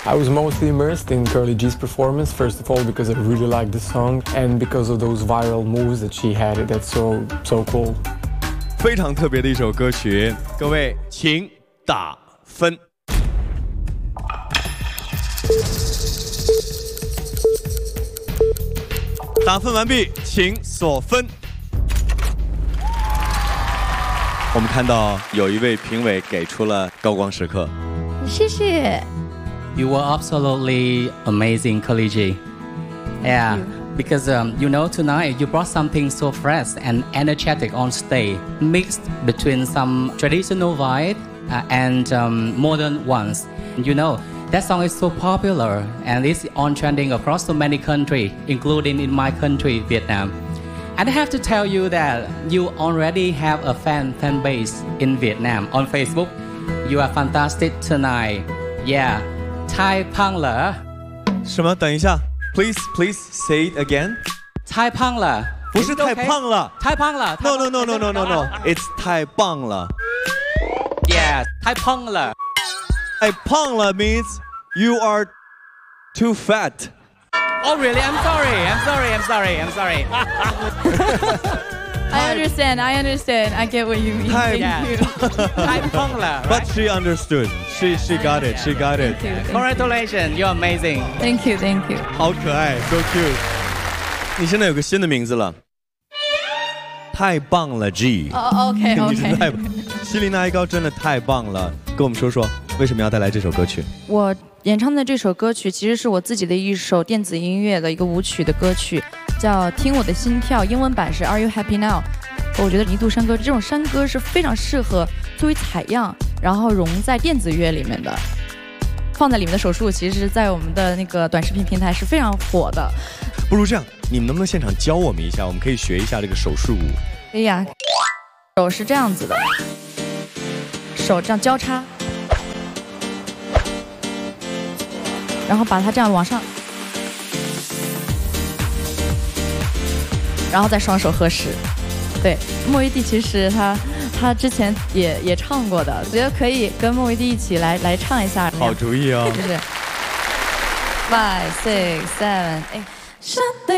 I was mostly immersed in Curly G's performance, first of all because I really liked the song and because of those viral moves that she had. That's so cool. 非常特别的一首歌曲，各位请打分。打分完毕，请锁分。我们看到有一位评委给出了高光时刻， 谢谢。 You were absolutely amazing, Curly G. Yeah, because tonight you brought something so fresh and energetic on stage, mixed between some traditional vibe and modern ones. That song is so popular and it's on trending across so many countries, including in my country, Vietnam. And I have to tell you that you already have a fan base in Vietnam on Facebook. You are fantastic tonight. Yeah, Thai Pang Le. 什么？等一下 ，Please say it again. Thai Pang Le. 不是太胖了 Thai Pang Le. No. It's 太棒了。 Yeah, Thai Pang Le. 太胖了 means you are too fat. Oh really? I'm sorry. I understand. I get what you mean. Thank you. Thai Pang Le. But she understood. She got it. She got it. Congratulations, you're amazing. Thank you. 好可爱 ，so cute。你现在有个新的名字了，太棒了 G。 OK。 你是太棒，希林娜一高真的太棒了。跟我们说说为什么要带来这首歌曲？ 我演唱的这首歌曲其实是我自己的一首电子音乐的一个舞曲的歌曲，叫《听我的心跳》，英文版是 Are You Happy Now？ 我觉得泥土山歌这种山歌是非常适合作为采样，然后融在电子乐里面的。放在里面的手势舞，其实在我们的那个短视频平台是非常火的。 不如这样，你们能不能现场教我们一下？我们可以学一下这个手势舞。 可以呀，手是这样子的，手这样交叉，然后把它这样往上，然后再双手合十。对，莫维蒂其实他之前也唱过的，我觉得可以跟莫维蒂一起来唱一下。 好主意哦！ 就是 5, 6, 7, 8。